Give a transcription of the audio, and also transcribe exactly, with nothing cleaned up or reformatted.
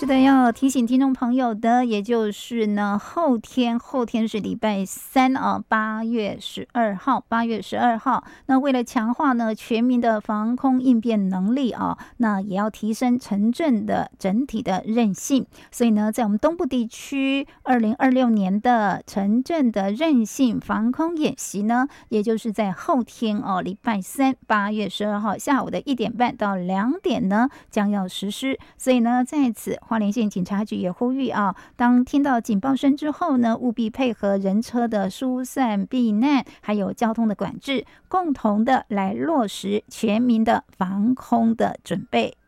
是的，要提醒听众朋友的，也就是呢，后天，后天是礼拜三啊，八月十二号，八月十二号。那为了强化呢全民的防空应变能力啊，那也要提升城镇的整体的韧性。所以呢，在我们东部地区，二零二六年的城镇的韧性防空演习呢，也就是在后天哦，礼拜三，八月十二号下午的一点半到两点呢，将要实施。所以呢，在此花莲县警察局也呼吁啊，当听到警报声之后呢，务必配合人车的疏散避难，还有交通的管制，共同的来落实全民的防空的准备。